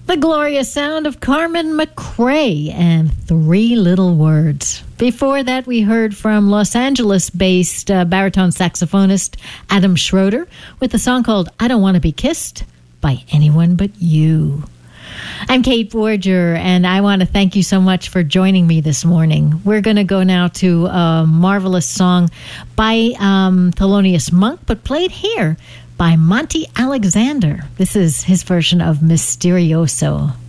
The glorious sound of Carmen McRae and Three Little Words. Before that, we heard from Los Angeles-based baritone saxophonist Adam Schroeder with a song called I Don't Want to Be Kissed by Anyone But You. I'm Kate Borger, and I want to thank you so much for joining me this morning. We're going to go now to a marvelous song by Thelonious Monk, but played here by Monty Alexander. This is his version of Mysterioso.